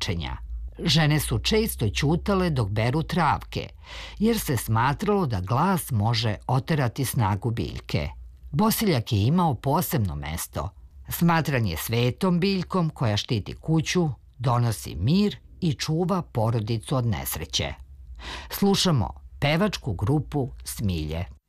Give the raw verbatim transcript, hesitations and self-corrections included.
lečenja. Žene su često ćutale dok beru travke, jer se smatralo da glas može oterati snagu biljke. Bosiljak je imao posebno mesto. Smatran je svetom biljkom koja štiti kuću, donosi mir i čuva porodicu od nesreće. Slušamo pevačku grupu Smilje.